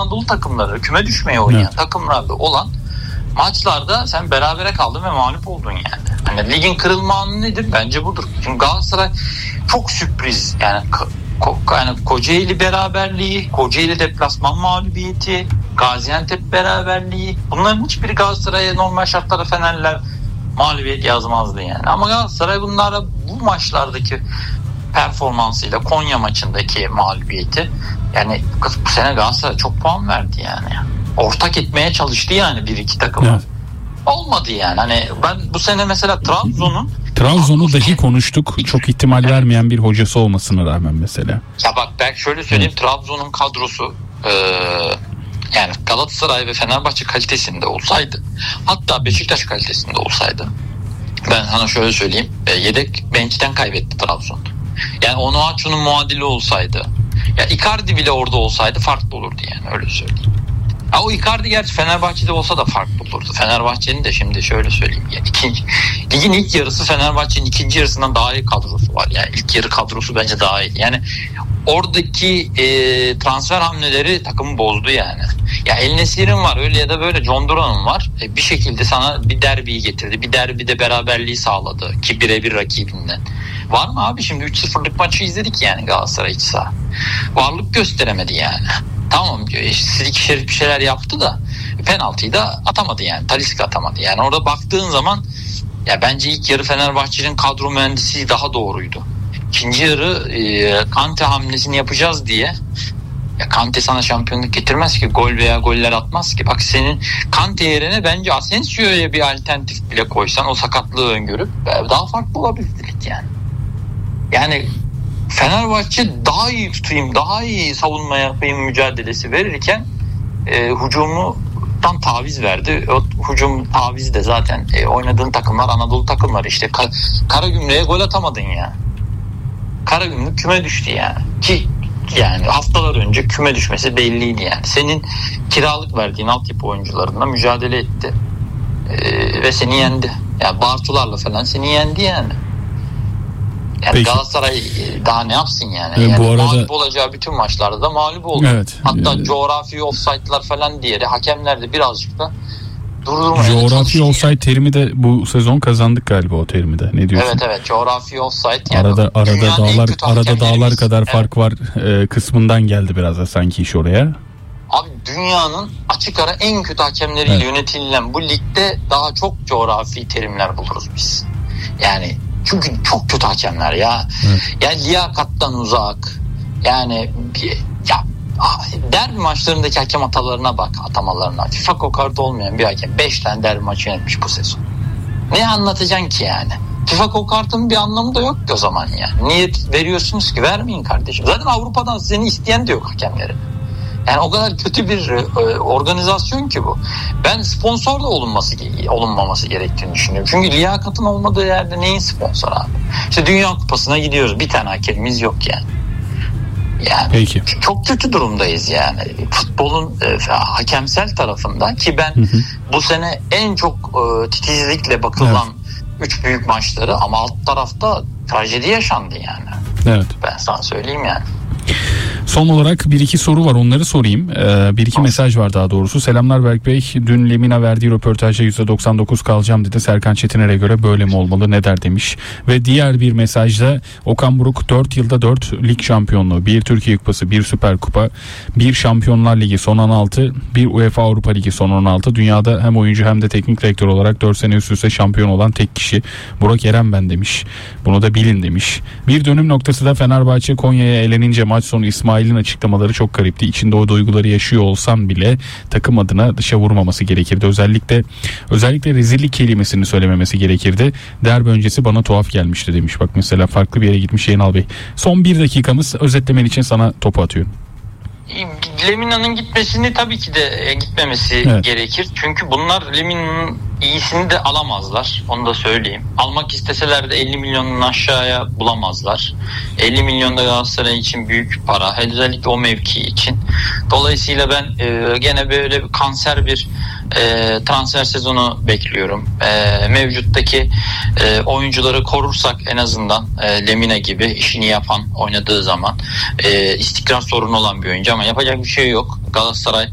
Anadolu takımları, küme düşmeye oynayan takımlarla olan maçlarda sen berabere kaldın ve mağlup oldun yani. Hani ligin kırılma anı nedir? Bence budur. Çünkü Galatasaray çok sürpriz. Yani Kocaeli beraberliği, Kocaeli deplasman mağlubiyeti, Gaziantep beraberliği. Bunların hiçbiri Galatasaray'a normal şartlarda Fenerler mağlubiyet yazmazdı yani. Ama Galatasaray bunlara bu maçlardaki performansıyla Konya maçındaki mağlubiyeti, yani bu sene Galatasaray çok puan verdi yani. Ortak etmeye çalıştı yani bir iki takımı. Evet. Olmadı yani. Hani ben bu sene mesela Trabzon'u dahi konuştuk. Çok ihtimal vermeyen bir hocası olmasına rağmen mesela. Ya bak ben şöyle söyleyeyim. Trabzon'un kadrosu yani Galatasaray ve Fenerbahçe kalitesinde olsaydı, hatta Beşiktaş kalitesinde olsaydı, ben sana şöyle söyleyeyim, yedek bench'ten kaybetti Trabzon. Yani Onuachu'nun muadili olsaydı, ya Icardi bile orada olsaydı farklı olurdu yani, öyle söyleyeyim. Ha, o Icardi gerçi Fenerbahçe'de olsa da farklı olurdu. Fenerbahçe'nin de şimdi şöyle söyleyeyim, yani ligin ilk yarısı Fenerbahçe'nin ikinci yarısından daha iyi kadrosu var. Yani ilk yarı kadrosu bence daha iyi. Yani oradaki transfer hamleleri takımı bozdu yani. Ya El Nesir'in var öyle ya da böyle, John Duran'ın var. Bir şekilde sana bir derbiyi getirdi. Bir derbide beraberliği sağladı ki birebir rakibinden. Var mı abi, şimdi 3-0'lık maçı izledik yani, Galatasaray iç saha. Varlık gösteremedi yani. Tamam diyor, Silik Şerif bir şeyler yaptı da penaltıyı da atamadı yani. Talisca atamadı. Yani orada baktığın zaman ya bence ilk yarı Fenerbahçe'nin kadro mühendisliği daha doğruydu. İkinci yarı Kante hamlesini yapacağız diye, ya Kante sana şampiyonluk getirmez ki, gol veya goller atmaz ki. Bak senin Kante yerine bence Asensio'ya bir alternatif bile koysan, o sakatlığı öngörüp daha farklı olabilirdik yani. Yani Fenerbahçe daha iyi tutayım, daha iyi savunma yapayım mücadelesi verirken hücumdan taviz verdi. O hücum tavizi de zaten oynadığın takımlar Anadolu takımları işte. Karagümrük'e gol atamadın ya. Karagümrük küme düştü yani. Ki yani haftalar önce küme düşmesi belliydi yani. Senin kiralık verdiğin altyapı oyuncularına mücadele etti. Ve seni yendi. Yani Bartularla falan seni yendi yani. Yani peki. Galatasaray daha ne yapsın yani? Yani bu arada mağlup olacağı bütün maçlarda da mağlup oldu. Evet. Hatta coğrafi offside'lar falan diye hakemler de birazcık da durdurmaya çalıştı. Coğrafi offside terimi de bu sezon kazandık galiba, o terimi de. Ne diyorsun? Evet coğrafi offside. Yani arada dağlar kadar fark var kısmından geldi biraz da sanki iş oraya. Abi dünyanın açık ara en kötü hakemleriyle yönetilen bu ligde daha çok coğrafi terimler buluruz biz. Yani çünkü çok kötü hakemler ya. Evet. Yani liyakattan uzak. Yani ya derbi maçlarındaki hakem hatalarına bak, atamalarına. FIFA kokartı olmayan bir hakem 5 tane derbi maçı yönetmiş bu sezon. Ne anlatacaksın ki yani? FIFA kokartının bir anlamı da yok ki o zaman yani. Niye veriyorsunuz ki? Vermeyin kardeşim. Zaten Avrupa'dan seni isteyen de yok hakemleri. Yani o kadar kötü bir organizasyon ki bu. Ben sponsor da olunmaması gerektiğini düşünüyorum. Çünkü liyakatın olmadığı yerde neyin sponsor abi? İşte Dünya Kupası'na gidiyoruz. Bir tane hakemimiz yok yani. Yani peki. Çok kötü durumdayız yani. Futbolun hakemsel tarafından ki ben bu sene en çok titizlikle bakılan 3 büyük maçları, ama alt tarafta trajedi yaşandı yani. Evet. Ben sana söyleyeyim yani. Son olarak bir iki soru var, onları sorayım. Bir iki mesaj var daha doğrusu. Selamlar Berk Bey. Dün Lemina verdiği röportajda %99 kalacağım dedi. Serkan Çetiner'e göre böyle mi olmalı, ne der demiş. Ve diğer bir mesajda Okan Buruk 4 yılda 4 lig şampiyonluğu, 1 Türkiye Kupası, 1 Süper Kupa, 1 Şampiyonlar Ligi son 16, 1 UEFA Avrupa Ligi son 16. Dünyada hem oyuncu hem de teknik direktör olarak 4 sene üst üste şampiyon olan tek kişi Burak Eren ben demiş. Bunu da bilin demiş. Bir dönüm noktası da Fenerbahçe Konya'ya elenince maç sonu İsmail'in açıklamaları çok garipti. İçinde o duyguları yaşıyor olsam bile takım adına dışa vurmaması gerekirdi. Özellikle rezillik kelimesini söylememesi gerekirdi. Derbi öncesi bana tuhaf gelmişti demiş. Bak mesela farklı bir yere gitmiş Yenal Bey. Son 1 dakikamız, özetlemen için sana topu atıyorum. Lemina'nın gitmesini tabii ki de gitmemesi gerekir. Çünkü bunlar Lemina'nın iyisini de alamazlar. Onu da söyleyeyim. Almak isteseler de 50 milyonun aşağıya bulamazlar. 50 milyon da Galatasaray için büyük para. Özellikle o mevki için. Dolayısıyla ben gene böyle bir kanser bir transfer sezonu bekliyorum. Mevcuttaki oyuncuları korursak en azından Lemina gibi işini yapan, oynadığı zaman istikrar sorunu olan bir oyuncu, ama yapacak bir şey yok. Galatasaray